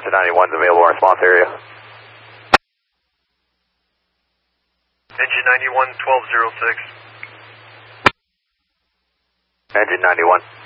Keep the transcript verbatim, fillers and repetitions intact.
Delta ninety-one is available in response area. Engine ninety-one, twelve oh six. Engine ninety-one.